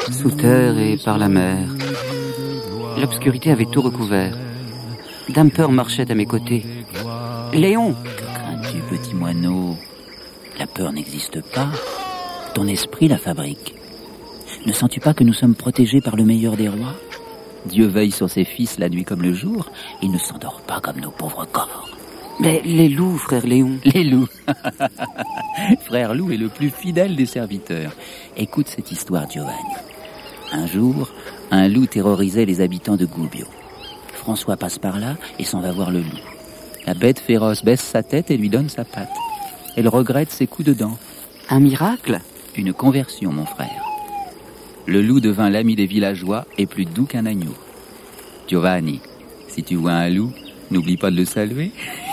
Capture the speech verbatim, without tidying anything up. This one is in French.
Sous terre et par la mer, l'obscurité avait tout recouvert. Dame Peur marchait à mes côtés. Léon! Que crains-tu, petit moineau? La peur n'existe pas. Ton esprit la fabrique. Ne sens-tu pas que nous sommes protégés par le meilleur des rois? Dieu veille sur ses fils la nuit comme le jour. Il ne s'endort pas comme nos pauvres corps. Mais les loups, frère Léon. Les loups. Frère Loup est le plus fidèle des serviteurs. Écoute cette histoire, Giovanni. Un jour, un loup terrorisait les habitants de Gubbio. François passe par là et s'en va voir le loup. La bête féroce baisse sa tête et lui donne sa patte. Elle regrette ses coups de dents. Un miracle? Une conversion, mon frère. Le loup devint l'ami des villageois et plus doux qu'un agneau. Giovanni, si tu vois un loup, n'oublie pas de le saluer.